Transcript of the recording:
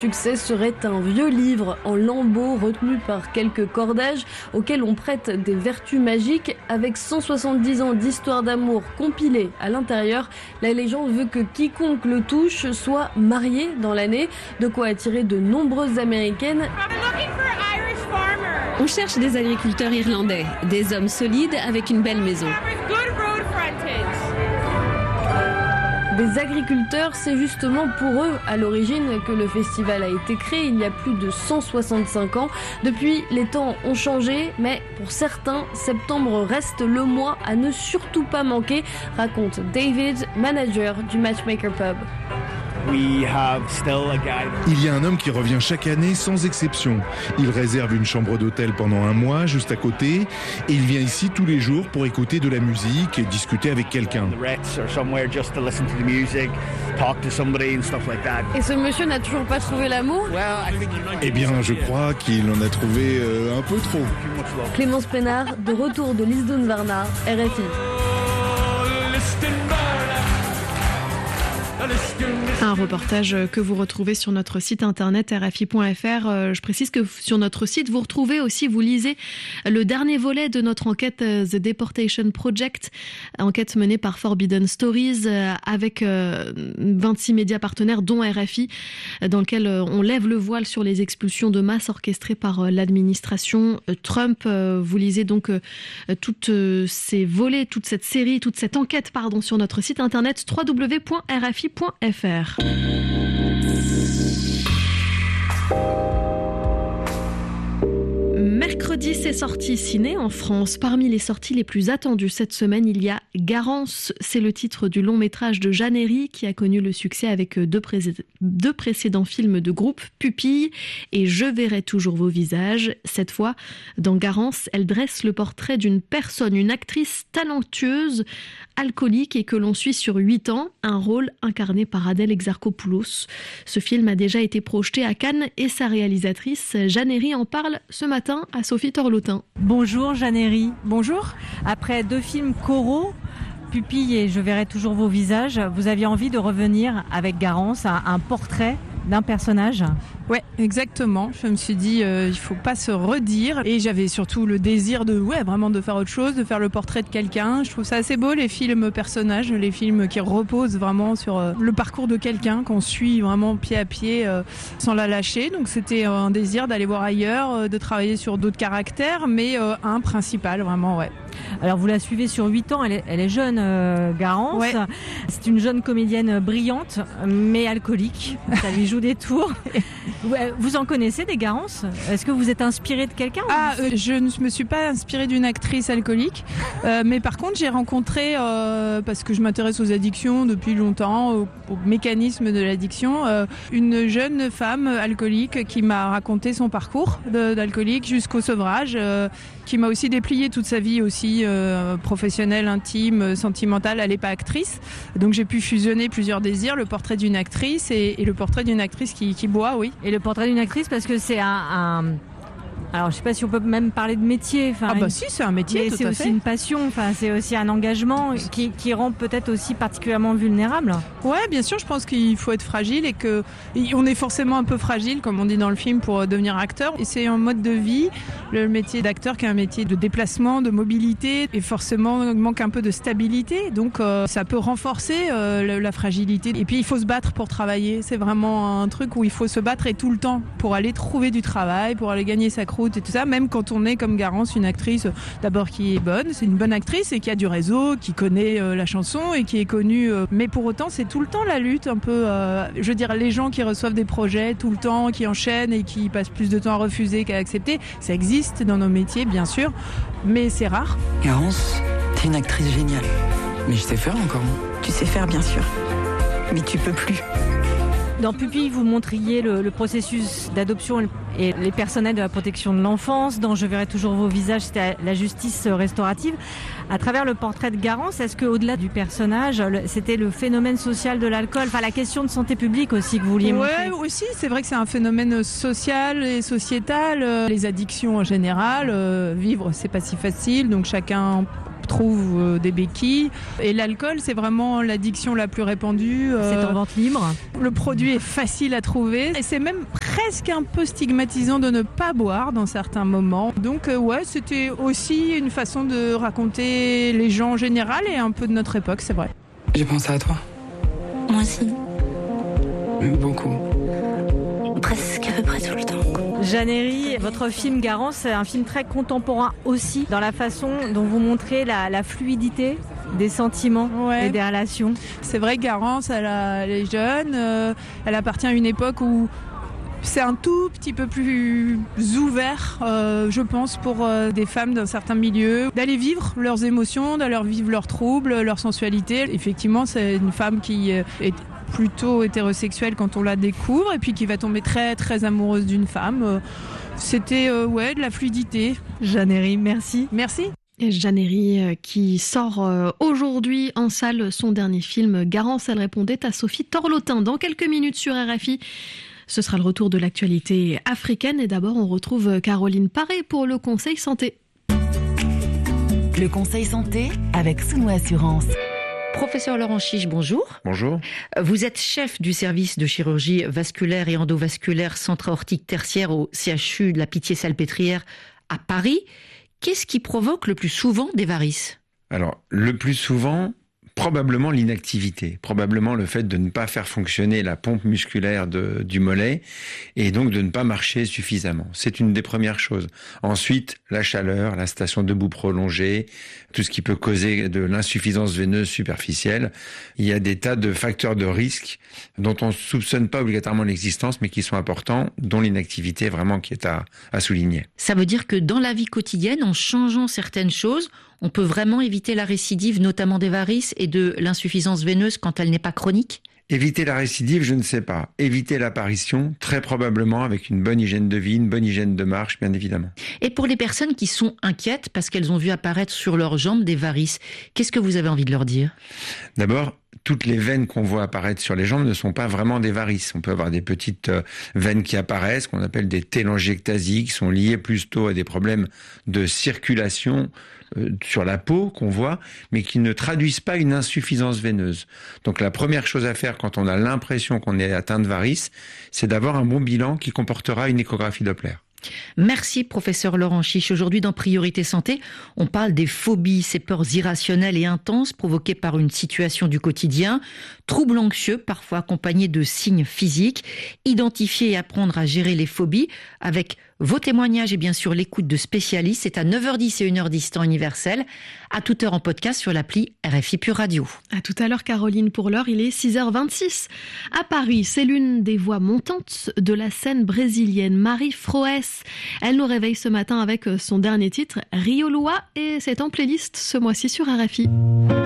Succès serait un vieux livre en lambeaux retenu par quelques cordages auxquels on prête des vertus magiques. Avec 170 ans d'histoire d'amour compilée à l'intérieur, la légende veut que quiconque le touche soit marié dans l'année, de quoi attirer de nombreuses Américaines. On cherche des agriculteurs irlandais, des hommes solides avec une belle maison. Des agriculteurs, c'est justement pour eux à l'origine que le festival a été créé il y a plus de 165 ans. Depuis, les temps ont changé, mais pour certains, septembre reste le mois à ne surtout pas manquer, raconte David, manager du Matchmaker Pub. Il y a un homme qui revient chaque année sans exception. Il réserve une chambre d'hôtel pendant un mois juste à côté et il vient ici tous les jours pour écouter de la musique et discuter avec quelqu'un. Et ce monsieur n'a toujours pas trouvé l'amour ? Eh bien, je crois qu'il en a trouvé un peu trop. Clémence Pénard, de retour de Lisdoonvarna, RFI. Un reportage que vous retrouvez sur notre site internet rfi.fr. Je précise que sur notre site, vous retrouvez aussi, vous lisez le dernier volet de notre enquête The Deportation Project, enquête menée par Forbidden Stories avec 26 médias partenaires dont RFI, dans lequel on lève le voile sur les expulsions de masse orchestrées par l'administration Trump. Vous lisez donc toutes ces volets, toute cette série, toute cette enquête, sur notre site internet www.rfi.fr. Mercredi, c'est sorti ciné en France. Parmi les sorties les plus attendues cette semaine, il y a Garance. C'est le titre du long métrage de Jeanne Herry qui a connu le succès avec deux précédents films de groupe, Pupille et Je verrai toujours vos visages. Cette fois, dans Garance, elle dresse le portrait d'une personne, une actrice talentueuse, alcoolique et que l'on suit sur 8 ans, un rôle incarné par Adèle Exarchopoulos. Ce film a déjà été projeté à Cannes et sa réalisatrice Jeanne Herry en parle ce matin à Sophie Torlotin. Bonjour Jeanne Herry. Bonjour. Après 2 films choraux, Pupille et Je verrai toujours vos visages, vous aviez envie de revenir avec Garance à un portrait d'un personnage ? Ouais, exactement. Je me suis dit, il faut pas se redire. Et j'avais surtout le désir vraiment de faire autre chose, de faire le portrait de quelqu'un. Je trouve ça assez beau, les films personnages, les films qui reposent vraiment sur le parcours de quelqu'un, qu'on suit vraiment pied à pied, sans la lâcher. Donc c'était un désir d'aller voir ailleurs, de travailler sur d'autres caractères, mais un principal, vraiment, ouais. Alors vous la suivez sur 8 ans, elle est jeune, Garance. Ouais. C'est une jeune comédienne brillante, mais alcoolique. Ça lui joue des tours. Vous en connaissez des Garance ? Est-ce que vous êtes inspirée de quelqu'un ? Je ne me suis pas inspirée d'une actrice alcoolique, mais par contre j'ai rencontré, parce que je m'intéresse aux addictions depuis longtemps, au mécanisme de l'addiction, une jeune femme alcoolique qui m'a raconté son parcours d'alcoolique jusqu'au sevrage, qui m'a aussi déplié toute sa vie aussi professionnelle, intime, sentimentale. Elle n'est pas actrice, donc j'ai pu fusionner plusieurs désirs, le portrait d'une actrice et le portrait d'une actrice qui boit, oui. Et le portrait d'une actrice, parce que c'est alors je sais pas si on peut même parler de métier. Si, c'est un métier, tout à fait. C'est aussi une passion, c'est aussi un engagement qui rend peut-être aussi particulièrement vulnérable. Ouais, bien sûr, je pense qu'il faut être fragile et on est forcément un peu fragile, comme on dit dans le film, pour devenir acteur. Et c'est un mode de vie, le métier d'acteur qui est un métier de déplacement, de mobilité, et forcément manque un peu de stabilité. Donc ça peut renforcer la fragilité. Et puis il faut se battre pour travailler. C'est vraiment un truc où il faut se battre et tout le temps pour aller trouver du travail, pour aller gagner sa croûte et tout ça, même quand on est comme Garance, une actrice d'abord qui est bonne, c'est une bonne actrice et qui a du réseau, qui connaît la chanson et qui est connue, mais pour autant c'est tout le temps la lutte un peu, je veux dire, les gens qui reçoivent des projets tout le temps, qui enchaînent et qui passent plus de temps à refuser qu'à accepter, ça existe dans nos métiers bien sûr, mais c'est rare. Garance, t'es une actrice géniale, mais je sais faire encore. Tu sais faire bien sûr, mais tu peux plus. Dans Pupille, vous montriez le processus d'adoption et les personnels de la protection de l'enfance. Dans Je verrai toujours vos visages, c'était la justice restaurative. À travers le portrait de Garance, est-ce qu'au-delà du personnage, c'était le phénomène social de l'alcool, la question de santé publique aussi que vous vouliez montrer ? Oui, aussi, c'est vrai que c'est un phénomène social et sociétal. Les addictions en général, vivre, c'est pas si facile, donc chacun retrouve des béquilles. Et l'alcool, c'est vraiment l'addiction la plus répandue. C'est en vente libre. Le produit est facile à trouver et c'est même presque un peu stigmatisant de ne pas boire dans certains moments. Donc c'était aussi une façon de raconter les gens en général et un peu de notre époque, c'est vrai. J'ai pensé à toi. Moi aussi. Beaucoup. Presque à peu près tout le temps. Jeanne Herry, votre film Garance, c'est un film très contemporain aussi, dans la façon dont vous montrez la fluidité des sentiments et des relations. C'est vrai que Garance, elle est jeune, elle appartient à une époque où c'est un tout petit peu plus ouvert, je pense, pour des femmes d'un certain milieu, d'aller vivre leurs émotions, d'aller vivre leurs troubles, leur sensualité. Effectivement, c'est une femme qui est plutôt hétérosexuelle quand on la découvre et puis qui va tomber très très amoureuse d'une femme. C'était de la fluidité. Jeanne Herry, merci. Merci. Et Jeanne Herry qui sort aujourd'hui en salle son dernier film Garance, elle répondait à Sophie Torlotin. Dans quelques minutes sur RFI, ce sera le retour de l'actualité africaine et d'abord on retrouve Caroline Paré pour le Conseil Santé. Le Conseil Santé avec Sounou Assurance. Professeur Laurent Chiche, bonjour. Bonjour. Vous êtes chef du service de chirurgie vasculaire et endovasculaire centra-aortique tertiaire au CHU de la Pitié-Salpêtrière à Paris. Qu'est-ce qui provoque le plus souvent des varices ? Alors, le plus souvent, probablement l'inactivité, probablement le fait de ne pas faire fonctionner la pompe musculaire du mollet et donc de ne pas marcher suffisamment. C'est une des premières choses. Ensuite, la chaleur, la station debout prolongée, tout ce qui peut causer de l'insuffisance veineuse superficielle. Il y a des tas de facteurs de risque dont on ne soupçonne pas obligatoirement l'existence, mais qui sont importants, dont l'inactivité vraiment qui est à souligner. Ça veut dire que dans la vie quotidienne, en changeant certaines choses, on peut vraiment éviter la récidive, notamment des varices et de l'insuffisance veineuse quand elle n'est pas chronique ? Éviter la récidive, je ne sais pas. Éviter l'apparition, très probablement avec une bonne hygiène de vie, une bonne hygiène de marche, bien évidemment. Et pour les personnes qui sont inquiètes parce qu'elles ont vu apparaître sur leurs jambes des varices, qu'est-ce que vous avez envie de leur dire ? D'abord, toutes les veines qu'on voit apparaître sur les jambes ne sont pas vraiment des varices. On peut avoir des petites veines qui apparaissent, qu'on appelle des télangiectasies, qui sont liées plutôt à des problèmes de circulation sur la peau qu'on voit, mais qui ne traduisent pas une insuffisance veineuse. Donc la première chose à faire quand on a l'impression qu'on est atteint de varices, c'est d'avoir un bon bilan qui comportera une échographie Doppler. Merci professeur Laurent Chiche. Aujourd'hui dans Priorité Santé, on parle des phobies, ces peurs irrationnelles et intenses provoquées par une situation du quotidien, troubles anxieux parfois accompagnés de signes physiques, identifier et apprendre à gérer les phobies avec vos témoignages et bien sûr l'écoute de spécialistes. C'est à 9h10 et 1h10 temps universel, à toute heure en podcast sur l'appli RFI Pure Radio. À tout à l'heure Caroline, pour l'heure il est 6h26. À Paris, c'est l'une des voix montantes de la scène brésilienne, Marie Froes. Elle nous réveille ce matin avec son dernier titre, Rio Lua, et c'est en playlist ce mois-ci sur RFI.